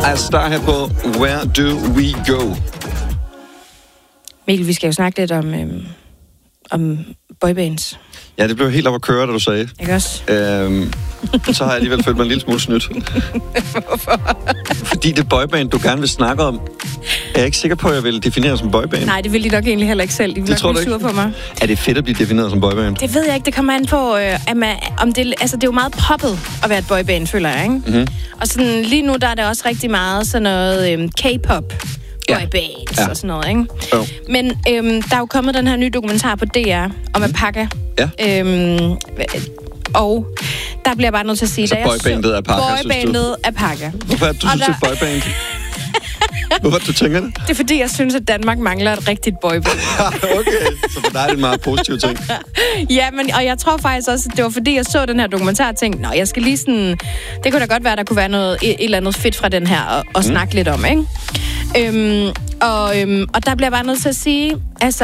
Star her på Where Do We Go? Mikkel, vi skal jo snakke lidt om boybands. Ja, det blev helt op at køre, da du sagde. Ikke også? Så har jeg alligevel følt mig en lille smule snydt. Hvorfor? Fordi det boyband, du gerne vil snakke om, er jeg ikke sikker på, at jeg vil definere som boyband. Nej, det vil de nok egentlig heller ikke selv. De vil nok blive sure på mig. Er det fedt at blive defineret som boyband? Det ved jeg ikke. Det kommer an på, om det... Altså, det er jo meget poppet at være et boyband, føler jeg, ikke? Mm-hmm. Og sådan, lige nu, der er det også rigtig meget sådan noget K-pop boybands og sådan noget, ikke? Jo. Men der er jo kommet den her nye dokumentar på DR om Apaka. Ja. Og der bliver jeg bare nødt til at sige... Altså boybandet Apaka, synes du? Boybandet Apaka. Hvorfor er du synes, det er boyband? Hvorfor du tænker det? Det er fordi, jeg synes, at Danmark mangler et rigtigt boyband. Okay, så for dig er det en meget positiv ting. Ja, og jeg tror faktisk også, at det var fordi, jeg så den her dokumentar og tænkte, jeg skal lige sådan... Det kunne da godt være, der kunne være et eller andet fedt fra den her og snakke lidt om, ikke? Og der bliver jeg bare nødt til at sige, altså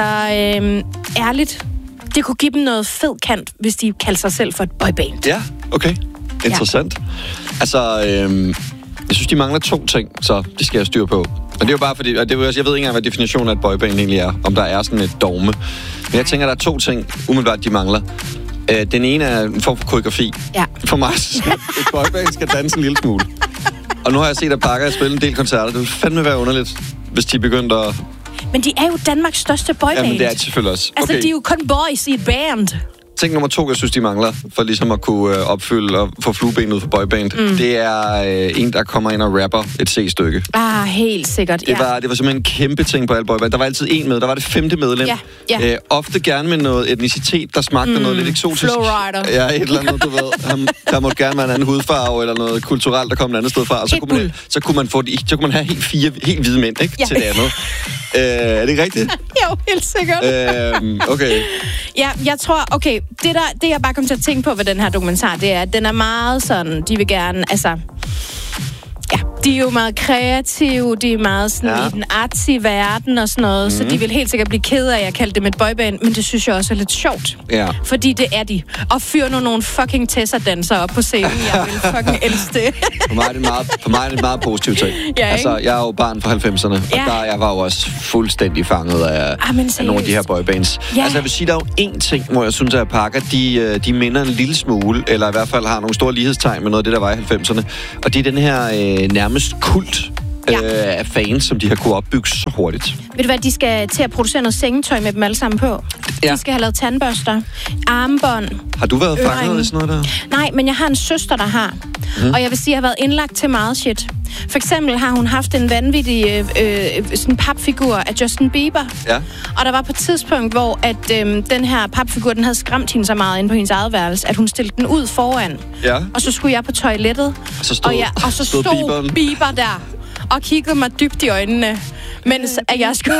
ærligt, det kunne give dem noget fed kant, hvis de kaldte sig selv for et boyband. Ja, okay. Interessant. Ja. Altså, jeg synes, de mangler 2 ting, så det skal jeg styre på. Og det er jo bare fordi, jeg ved ikke engang, hvad definitionen af et boyband egentlig er, om der er sådan et dogme. Men jeg tænker, der er 2 ting, umiddelbart, de mangler. Den ene er en form for koreografi. Ja. For mig, et boyband skal danse en lille smule. Og nu har jeg set Apaka spille en del koncerter. Det vil fandme være underligt, hvis de begyndte at... Men de er jo Danmarks største boyband. Ja, men det er selvfølgelig også. Okay. Altså, de er jo kun boys i et band. Ting nummer 2, jeg synes, de mangler, for ligesom at kunne opfylde og få flueben ud for boyband, det er en, der kommer ind og rapper et C-stykke. Helt sikkert, det var simpelthen en kæmpe ting på alle boyband. Der var altid en med, der var det 5. medlem. Ja. Ofte gerne med noget etnicitet, der smagte noget lidt eksotisk. Flowrider. Ja, et eller andet, du ved. Der måtte gerne være en anden hudfarve, eller noget kulturelt, der kom et andet sted fra. Og så kunne man have helt hvide mænd, ikke? Til det andet. Er det ikke rigtigt? Jo, helt sikkert. Okay. Ja, jeg tror, okay, det jeg bare kom til at tænke på ved den her dokumentar, det er, at den er meget sådan, de vil gerne, altså... Ja, de er jo meget kreative, de er meget sådan i den artsy verden og sådan noget, så de vil helt sikkert blive ked af, at jeg kaldte dem et boyband, men det synes jeg også er lidt sjovt. Ja. Fordi det er de. Og fyr nu nogle fucking Tessa-dansere op på scenen, jeg vil fucking elske det. For mig er det en meget positiv ting. Ja, altså, jeg er jo barn fra 90'erne, og jeg var jo også fuldstændig fanget af nogle af de her boybands. Ja. Altså, jeg vil sige, der er jo én ting, hvor jeg synes, at Apaka, de minder en lille smule, eller i hvert fald har nogle store lighedstegn med noget af det, der var i 90'erne. Og det er den her nærmest kult af fans, som de har kunnet opbygge så hurtigt. Ved du hvad, de skal til at producere noget sengetøj med dem alle sammen på. Ja. De skal have lavet tandbørster, armbånd. Har du været fanget i sådan noget der? Nej, men jeg har en søster, der har. Og jeg vil sige, at jeg har været indlagt til meget shit. For eksempel har hun haft en vanvittig sådan papfigur af Justin Bieber. Ja. Og der var på et tidspunkt, hvor at, den her papfigur, den havde skræmt hende så meget inde på hendes eget værelse, at hun stillede den ud foran. Ja. Og så skulle jeg på toilettet. Og så stod Bieber der og kiggede mig dybt i øjnene, mens at jeg skulle...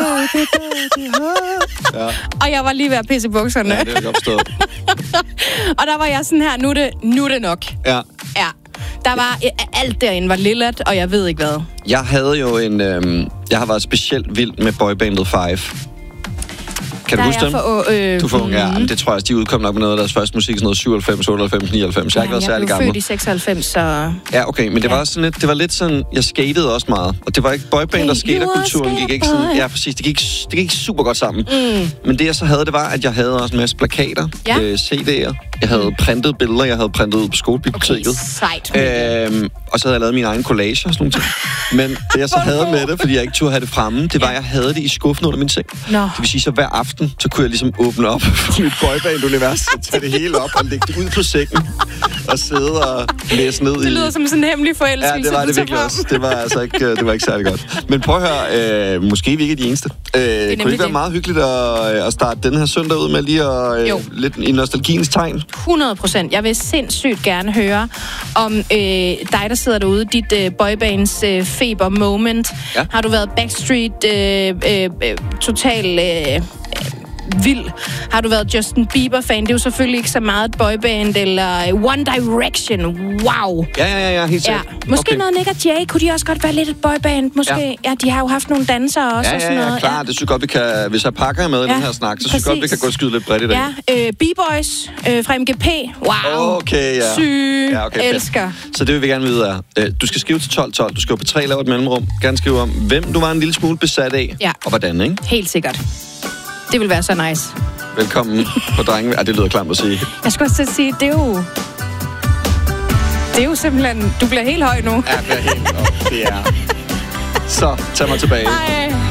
Og jeg var lige ved at pisse i bukserne. Ja, det er godt forstået. Og der var jeg sådan her, nu er det nok. Ja. Ja. Der var... Alt derinde var lillet, og jeg ved ikke hvad. Jeg havde jo jeg har været specielt vild med boybandet Five. Kan du huske dem? Du får unge, ja. Det tror jeg også, de udkom nok med noget af deres første musik, sådan noget 97, 98, 99. Jeg har ikke været særlig gammel. Jeg blev født i 96, så... Ja, okay, men det var også sådan lidt, det var lidt sådan, jeg skatede også meget. Og det var ikke boyband og skaterkulturen gik ikke sådan... Ja, præcis, det gik ikke super godt sammen. Men det jeg så havde, det var, at jeg havde også en masse plakater, CD'er. Jeg havde printet billeder, jeg havde printet ud på skolebiblioteket. Okay, sejt. Og så havde jeg lavet mine egne collager og sådan nogle ting. Men det jeg så havde med det, fordi jeg ikke turde have det fremme, det var, at jeg havde det i skuffen under min seng. Det vil sige, så hver aften, så kunne jeg ligesom åbne op for mit boyband-univers, og tage det hele op og lægge det ud på sengen, og sidde og læse ned i... Det lyder som sådan en hemmelig forelskelse. Ja, det var det virkelig også. Det var altså ikke, det var ikke særlig godt. Men prøv at høre, måske vi ikke er de eneste. Kunne det ikke være meget hyggeligt at starte den her søndag ud med lige at lidt i nostalgiens tegn? 100%. Jeg vil sindssygt gerne høre om dig, der sidder derude, dit boybands feber moment. Ja. Har du været Backstreet total vild. Har du været Justin Bieber-fan? Det er jo selvfølgelig ikke så meget et boyband, eller One Direction. Wow! Ja, helt sikkert. Ja. Måske noget Nick og Jay. Kunne de også godt være lidt et boyband? Måske. Ja, de har jo haft nogle dansere også og sådan noget. Ja, klar. Det synes godt, vi kan... Hvis jeg pakker med i den her snak, så synes godt, vi kan gå og skyde lidt bredt i dag. Ja, B-Boys fra MGP. Wow! Okay, ja. Syg. Ja, okay, elsker. Så det vil vi gerne vide er, du skal skrive til 1212. Du skal jo på 3 lave et mellemrum. Gerne skrive om, hvem du var en lille smule besat af. Ja. Og hvordan, ikke? Helt sikkert. Det vil være så nice. Velkommen på Drenge. Det lyder klamt at sige. Jeg skulle også sige, det er jo simpelthen... Du bliver helt høj nu. Ja, jeg bliver helt høj. Det er... Så, tag mig tilbage. Ej.